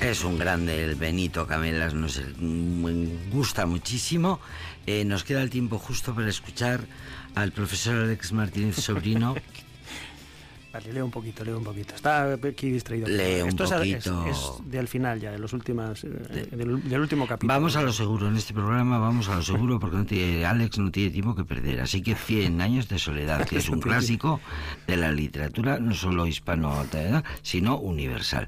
Es un grande el Benito Camelas, nos gusta muchísimo. Nos queda el tiempo justo para escuchar al profesor Alex Martínez Sobrino. Vale, leo un poquito. Está aquí distraído. Esto es del final ya, de los últimos, del último capítulo. Vamos a lo seguro, en este programa vamos a lo seguro porque Alex no tiene tiempo que perder. Así que 100 años de soledad, que es un clásico de la literatura, no solo hispano, sino universal.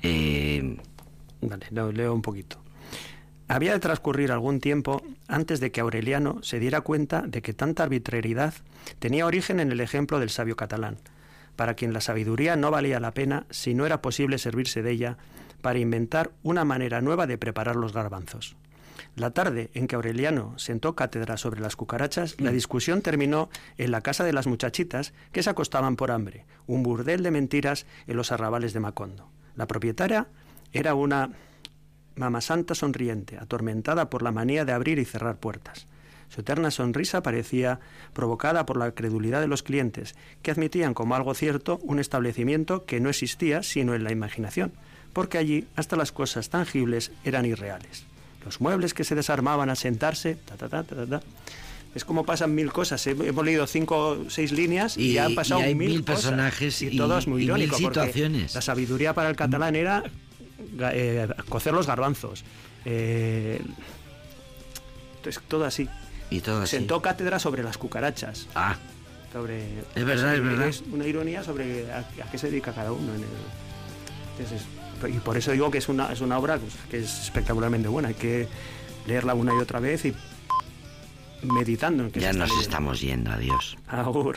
Vale, leo un poquito. Había de transcurrir algún tiempo antes de que Aureliano se diera cuenta de que tanta arbitrariedad tenía origen en el ejemplo del sabio catalán, para quien la sabiduría no valía la pena si no era posible servirse de ella para inventar una manera nueva de preparar los garbanzos. La tarde en que Aureliano sentó cátedra sobre las cucarachas, la discusión terminó en la casa de las muchachitas que se acostaban por hambre, un burdel de mentiras en los arrabales de Macondo. La propietaria era una mamasanta sonriente, atormentada por la manía de abrir y cerrar puertas. Su eterna sonrisa parecía provocada por la credulidad de los clientes, que admitían como algo cierto un establecimiento que no existía sino en la imaginación, porque allí hasta las cosas tangibles eran irreales. Los muebles que se desarmaban al sentarse, Es como pasan mil cosas. Hemos leído 5 o 6 líneas y ya han pasado y hay mil personajes cosas. Y todo es muy irónico, mil situaciones. La sabiduría para el catalán era cocer los garbanzos. Entonces, todo así. Y todo así. Sentó cátedra sobre las cucarachas. Es verdad. Es una ironía sobre a qué se dedica cada uno. Entonces, y por eso digo que es una obra que es espectacularmente buena. Hay que leerla una y otra vez y meditando en que ya nos estamos yendo. Adiós. Agur.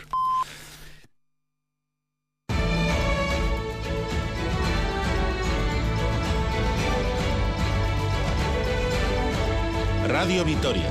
Radio Vitoria.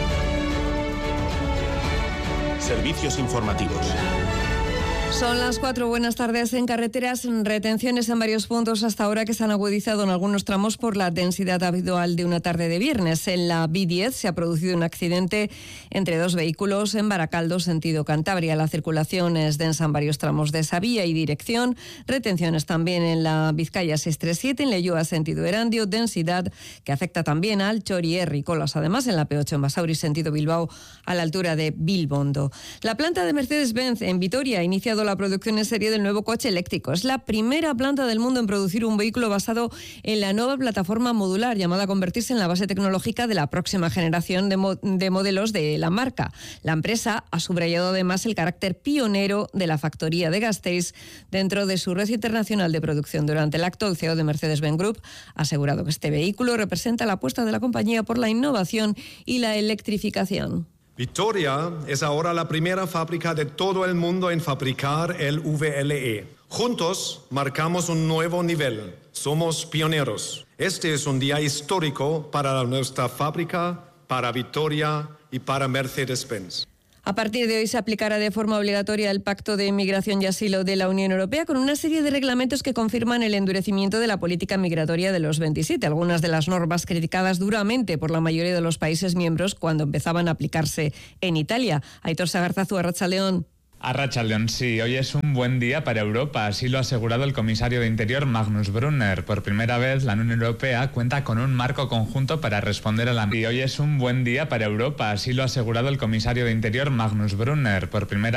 Servicios informativos. Son las 4, buenas tardes. En carreteras, retenciones en varios puntos hasta ahora que se han agudizado en algunos tramos por la densidad habitual de una tarde de viernes. En la B10 se ha producido un accidente entre 2 vehículos en Baracaldo, sentido Cantabria. La circulación es densa en varios tramos de esa vía y dirección. Retenciones también en la Vizcaya 637, en Leioa, sentido Erandio. Densidad que afecta también al Chorier y Colas. Además, en la P8 en Basauri, sentido Bilbao, a la altura de Bilbondo. La planta de Mercedes-Benz en Vitoria ha iniciado la producción en serie del nuevo coche eléctrico. Es la primera planta del mundo en producir un vehículo basado en la nueva plataforma modular, llamada a convertirse en la base tecnológica de la próxima generación de modelos de la marca. La empresa ha subrayado además el carácter pionero de la factoría de Gasteiz dentro de su red internacional de producción. Durante el acto, el CEO de Mercedes-Benz Group ha asegurado que este vehículo representa la apuesta de la compañía por la innovación y la electrificación. Vitoria es ahora la primera fábrica de todo el mundo en fabricar el VLE. Juntos marcamos un nuevo nivel. Somos pioneros. Este es un día histórico para nuestra fábrica, para Vitoria y para Mercedes-Benz. A partir de hoy se aplicará de forma obligatoria el Pacto de Migración y Asilo de la Unión Europea con una serie de reglamentos que confirman el endurecimiento de la política migratoria de los 27. Algunas de las normas criticadas duramente por la mayoría de los países miembros cuando empezaban a aplicarse en Italia. Aitor Sagarzazu, Arratsaldeon. Arratsaldeon, sí, hoy es un buen día para Europa, así lo ha asegurado el comisario de Interior Magnus Brunner. Por primera vez la Unión Europea cuenta con un marco conjunto para responder a la... Y hoy es un buen día para Europa, así lo ha asegurado el comisario de Interior Magnus Brunner. Por primera